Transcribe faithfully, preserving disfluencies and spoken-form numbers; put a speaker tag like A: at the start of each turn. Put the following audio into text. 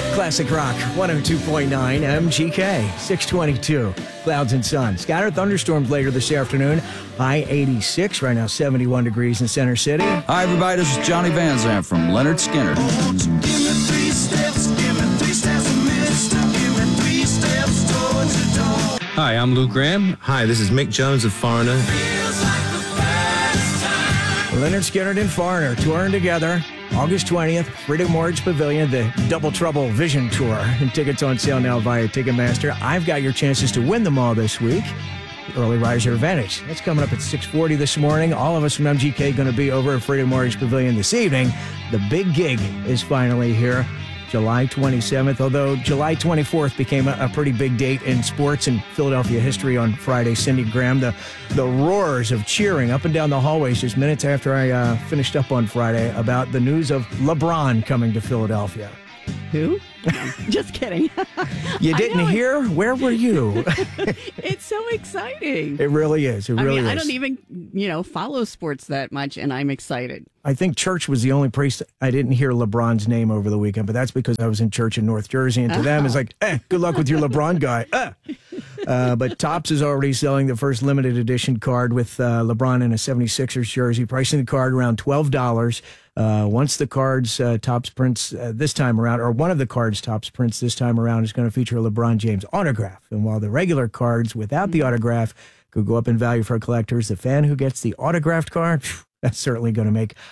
A: Classic Rock one oh two point nine M G K, six twenty-two. Clouds and sun. Scattered thunderstorms later this afternoon. High eighty-six, right now seventy-one degrees in Center City.
B: Hi, everybody. This is Johnny Van Zandt from Leonard Skinner.
C: Hi, I'm Lou Graham.
D: Hi, this is Mick Jones of Foreigner.
A: Leonard Skinner and Foreigner touring together August twentieth, Freedom Mortgage Pavilion, the Double Trouble Vision Tour. And tickets on sale now via Ticketmaster. I've got your chances to win them all this week. Early Riser Advantage. That's coming up at six forty this morning. All of us from M G K going to be over at Freedom Mortgage Pavilion this evening. The big gig is finally here. July twenty-seventh, although July twenty-fourth became a, a pretty big date in sports and Philadelphia history on Friday. Cindy Graham, the, the roars of cheering up and down the hallways just minutes after I uh, finished up on Friday about the news of LeBron coming to Philadelphia.
E: Who? No, just kidding.
A: You didn't hear? Where were you?
E: It's so exciting.
A: It really is. It really
E: I mean,
A: is.
E: I don't even, you know, follow sports that much, and I'm excited.
A: I think church was the only place I didn't hear LeBron's name over the weekend, but that's because I was in church in North Jersey, and to oh. them, it's like, eh, good luck with your LeBron guy. Ah. Uh, but Topps is already selling the first limited edition card with uh, LeBron in a seventy-sixers jersey, pricing the card around twelve dollars. Uh, once the cards uh, Topps prints uh, this time around, or one of the cards Topps prints this time around is going to feature a LeBron James autograph. And while the regular cards without the autograph could go up in value for collectors, the fan who gets the autographed card, that's certainly going to make